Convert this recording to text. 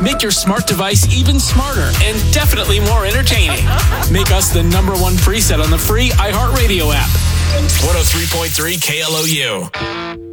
Make your smart device even smarter and definitely more entertaining. Make us the #1 preset on the free iHeartRadio app. 103.3 KLOU.